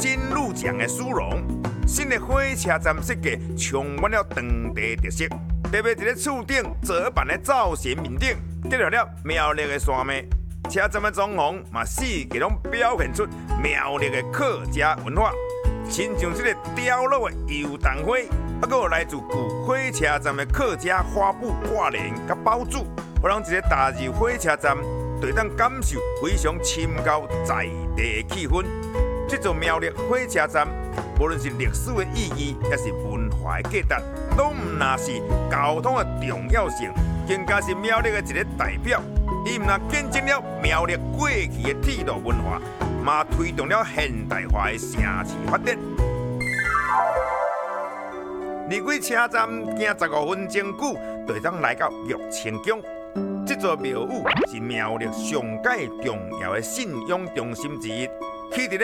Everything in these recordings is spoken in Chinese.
金鹿奖的殊荣。新的火车站设计充满了当地特色，特别在厝顶折板的造型面顶，结合了苗栗的山脉。车站的装潢嘛，四季拢表现出苗栗的客家文化，亲像这个雕落的油桐花，还有来自旧火车站的客家花布挂帘甲包住，让人一个踏入火车站，就当感受非常深厚在地的气氛。这座苗栗火车站，无论是历史的意义，也是文化的价值，都唔那是交通的重要性，更加是苗栗的一个代表。伊唔但见证了苗栗过去的铁路文化，嘛推动了现代化的城市发展。离开车站行15分钟久，就当来到玉清宫。这座庙宇是苗栗上界重要的信仰中心之一，起伫咧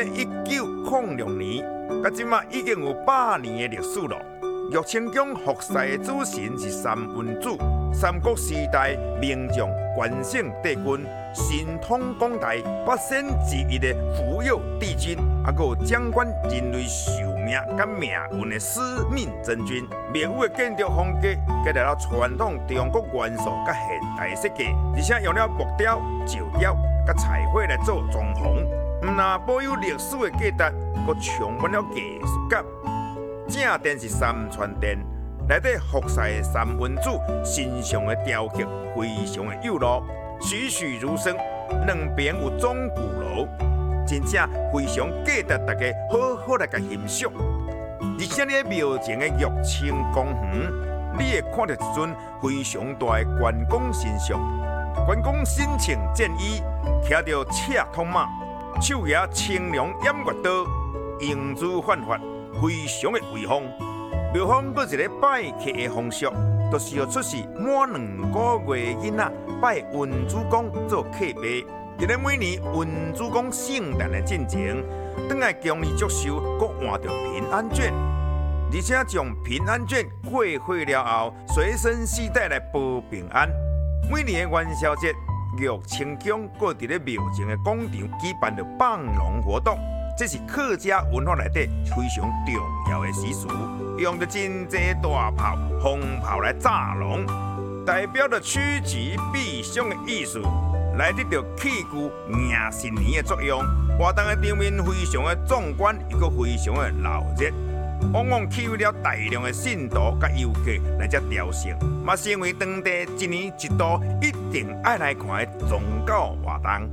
1906年，到即马已经有100年的历史了。玉清宫服侍的主神是三文主，三国时代名将关圣帝君，神通广大，8仙之一的扶佑帝君，还有掌管人类寿命甲命运的司命真君。庙宇的建筑风格结合了传统中国元素甲现代设计，而且用了木雕、石雕甲彩绘来做装潢，唔但保有历史的价值，佮充满了艺术感。正殿是三川殿，内底服侍的三文主身上的雕刻非常的有路，栩栩如生。两边有钟鼓楼，真正非常价值大家好好来甲欣赏。而且你喺庙前的玉清公园，你会看到一尊非常大的关公神像。关公身穿战衣，骑着赤兔马，手拿青龙偃月刀，英姿焕发。非常的威风。庙方搁一个拜客的风俗，就是要出示满2个月的囡仔拜文主公做客辈。因为每年文主公圣诞的进前，倒来强力祝寿，搁换着平安卷，而且将平安卷过火了后，随身携带来保平安。每年的元宵节，玉清宫搁伫咧庙前的广场举办着放龙活动。这是客家文化内底非常重要的习俗，用着真济大炮、风炮来炸龙，代表着趋吉避凶的意思，来得到祈福迎新年的作用。活动的场面非常的壮观，又搁非常的闹热，往往吸引了大量的信徒甲游客来这朝圣，嘛成为当地一年一度一定爱来看的宗教活动。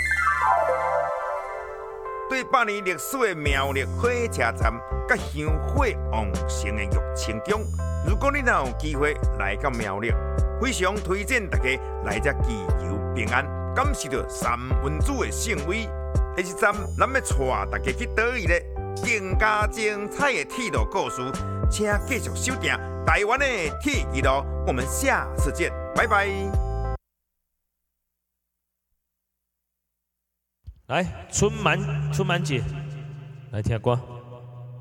对100年历史的苗栗火车站，甲香火旺盛的玉清宫，如果你若有机会来到苗栗，非常推荐大家来这祈求平安，感受到三文主的圣威。下一站，咱要带大家去倒位咧？更加精彩的铁路故事，请继续收听台湾的铁记录。我们下次见，拜拜。 来，春满节，来听歌。